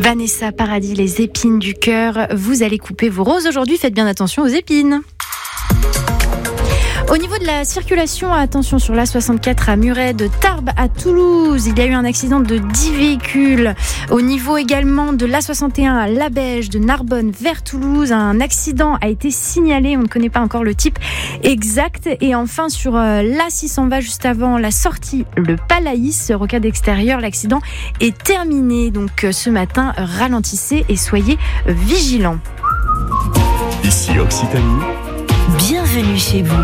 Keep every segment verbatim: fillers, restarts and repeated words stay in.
Vanessa Paradis, les épines du cœur. Vous allez couper vos roses aujourd'hui, faites bien attention aux épines. Au niveau de la circulation, attention sur l'A soixante-quatre à Muret, de Tarbes à Toulouse. Il y a eu un accident de dix véhicules. Au niveau également de l'A soixante et un à Labège, de Narbonne vers Toulouse, un accident a été signalé. On ne connaît pas encore le type exact. Et enfin sur l'A six cent vingt, juste avant la sortie, le Palaïs, rocade extérieure, l'accident est terminé. Donc ce matin, ralentissez et soyez vigilants. Ici Occitanie. Bienvenue chez vous.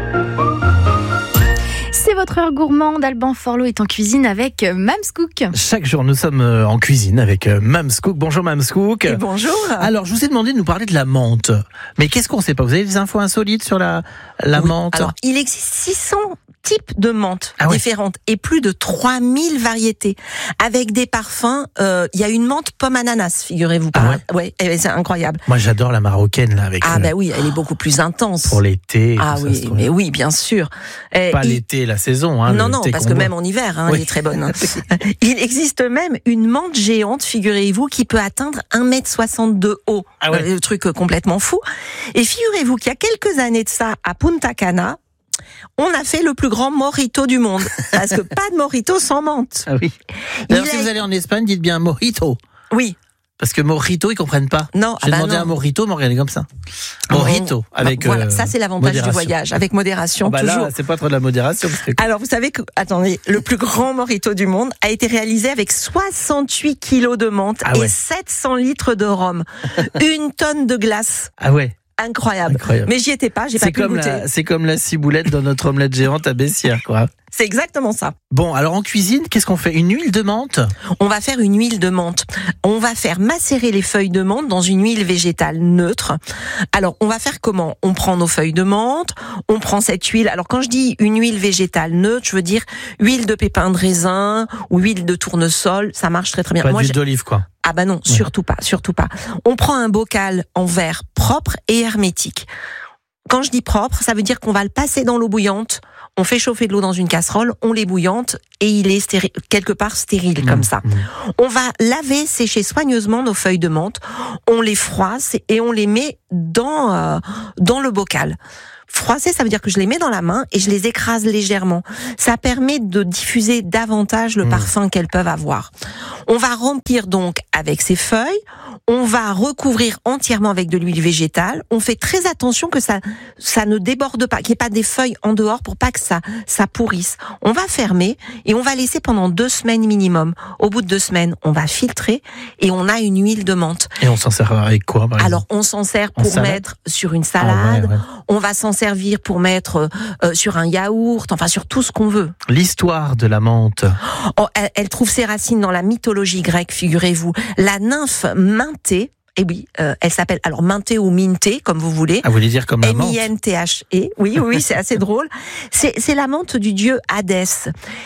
C'est votre heure gourmande. Alban Forlot est en cuisine avec Mams Cook. Chaque jour, nous sommes en cuisine avec Mams Cook. Bonjour Mams Cook. Et bonjour. Alors, je vous ai demandé de nous parler de la menthe. Mais qu'est-ce qu'on ne sait pas ? Vous avez des infos insolites sur la, la oui. menthe ? Alors, il existe six cents types de menthe ah ouais. différentes et plus de trois mille variétés avec des parfums. Il euh, y a une menthe pomme ananas, figurez-vous. Ah ouais, ouais, c'est incroyable. Moi, j'adore la marocaine là avec. Ah le... bah oui, elle est beaucoup plus intense pour l'été. Ah ça, oui, mais oui, bien sûr. Et pas il... l'été, la saison. Hein, non, non, parce que boit. Même en hiver, hein, oui. Elle est très bonne. Il existe même une menthe géante, figurez-vous, qui peut atteindre un mètre soixante de haut. Ah ouais. Le truc complètement fou. Et figurez-vous qu'il y a quelques années de ça, à Punta Cana, on a fait le plus grand mojito du monde. Parce que pas de mojito sans menthe. Ah oui. D'ailleurs, si a... vous allez en Espagne, dites bien mojito. Oui. Parce que mojito, ils comprennent pas. Non, j'ai ah bah demandé non. un mojito, mais regardez comme ça. Mojito, on... avec voilà, euh, ça c'est l'avantage modération. Du voyage, avec modération oh bah toujours. Là, c'est pas trop de la modération. Parce que... Alors, vous savez que, attendez, le plus grand mojito du monde a été réalisé avec soixante-huit kilos de menthe ah ouais. et sept cents litres de rhum, une tonne de glace. Ah ouais. Incroyable. Incroyable. Mais j'y étais pas, j'ai c'est pas pu comme goûter. La, c'est comme la ciboulette dans notre omelette géante à Bessières, quoi. C'est exactement ça. Bon, alors en cuisine, qu'est-ce qu'on fait ? Une huile de menthe ? On va faire une huile de menthe. On va faire macérer les feuilles de menthe dans une huile végétale neutre. Alors, on va faire comment ? On prend nos feuilles de menthe, on prend cette huile. Alors, quand je dis une huile végétale neutre, je veux dire huile de pépins de raisin ou huile de tournesol. Ça marche très très bien. Pas Moi, d'huile d'olive, quoi. Ah bah non, ouais. surtout pas, surtout pas. On prend un bocal en verre propre et hermétique. Quand je dis propre, ça veut dire qu'on va le passer dans l'eau bouillante, on fait chauffer de l'eau dans une casserole, on l'ébouillante et il est stéri- quelque part stérile mmh, comme ça. Mmh. On va laver, sécher soigneusement nos feuilles de menthe, on les froisse et on les met dans euh, dans le bocal. Froisser, ça veut dire que je les mets dans la main et je les écrase légèrement. Ça permet de diffuser davantage le mmh. parfum qu'elles peuvent avoir. On va remplir donc avec ces feuilles. On va recouvrir entièrement avec de l'huile végétale. On fait très attention que ça, ça ne déborde pas, qu'il n'y ait pas des feuilles en dehors pour pas que ça, ça pourrisse. On va fermer et on va laisser pendant deux semaines minimum. Au bout de deux semaines, on va filtrer et on a une huile de menthe. Et on s'en sert avec quoi, par exemple ? Alors, on s'en sert pour salade mettre sur une salade. Ah ouais, ouais. On va s'en servir pour mettre euh, sur un yaourt, enfin sur tout ce qu'on veut. L'histoire de la menthe. Oh, elle, elle trouve ses racines dans la mythologie grecque, figurez-vous. La nymphe Minthé, eh oui, euh, elle s'appelle alors Minthé ou Minthé, comme vous voulez. Ah, vous voulez dire comme la menthe ? M I N T H E. Oui, oui, c'est assez drôle. C'est, c'est la menthe du dieu Hadès.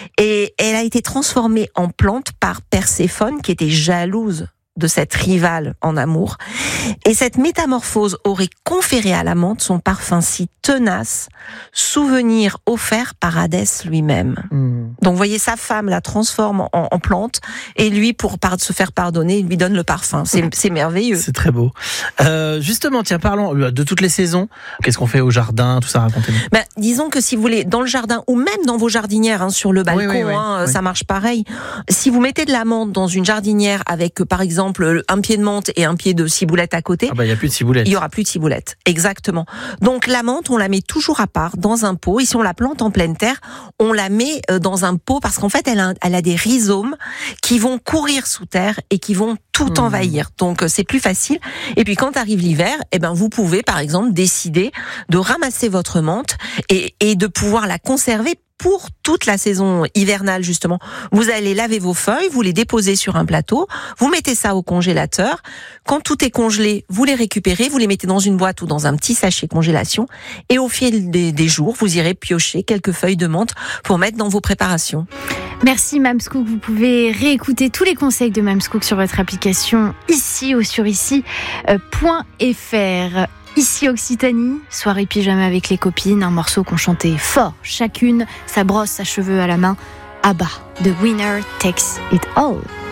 Et elle a été transformée en plante par Perséphone, qui était jalouse de cette rivale en amour. Et cette métamorphose aurait conféré à la menthe son parfum si tenace, souvenir offert par Hadès lui-même. Mmh. Donc, vous voyez, sa femme la transforme en, en plante, et lui, pour par, se faire pardonner, il lui donne le parfum. C'est, c'est merveilleux. C'est très beau. Euh, justement, tiens, parlons de toutes les saisons. Qu'est-ce qu'on fait au jardin, tout ça, racontez-nous. Ben, disons que si vous voulez, dans le jardin, ou même dans vos jardinières, hein, sur le balcon, oui, oui, oui, hein, oui. ça marche pareil. Si vous mettez de la menthe dans une jardinière avec, par exemple, un pied de menthe et un pied de ciboulette à côté. Ah bah, il n'y a plus de ciboulette. Il n'y aura plus de ciboulette. Exactement. Donc, la menthe, on la met toujours à part, dans un pot. Et si on la plante en pleine terre, on la met dans un pot parce qu'en fait, elle a, elle a des rhizomes qui vont courir sous terre et qui vont tout mmh. envahir. Donc, c'est plus facile. Et puis, quand arrive l'hiver, eh ben, vous pouvez, par exemple, décider de ramasser votre menthe et, et de pouvoir la conserver pour toute la saison hivernale, justement. Vous allez laver vos feuilles, vous les déposez sur un plateau, vous mettez ça au congélateur. Quand tout est congelé, vous les récupérez, vous les mettez dans une boîte ou dans un petit sachet congélation. Et au fil des, des jours, vous irez piocher quelques feuilles de menthe pour mettre dans vos préparations. Merci Mams Cook. Vous pouvez réécouter tous les conseils de Mams Cook sur votre application ici ou sur ici point f r. Ici Occitanie, soirée pyjama avec les copines, un morceau qu'on chantait fort, chacune, sa brosse, sa cheveux à la main. ABBA, The Winner Takes It All.